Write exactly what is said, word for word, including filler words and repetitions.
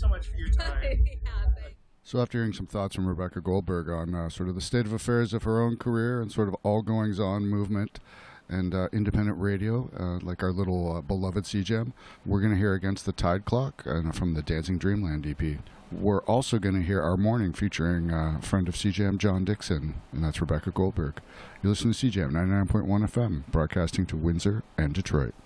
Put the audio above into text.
so much for your time. Yeah, thanks. So after hearing some thoughts from Rebecca Goldberg on uh, sort of the state of affairs of her own career and sort of all goings-on movement and uh, independent radio, uh, like our little uh, beloved C G M, we're going to hear Against the Tide Clock uh, from the Dancing Dreamland E P. We're also going to hear Our Morning featuring uh, a friend of C G M, John Dixon, and that's Rebecca Goldberg. You listen to C G M ninety-nine point one F M, broadcasting to Windsor and Detroit.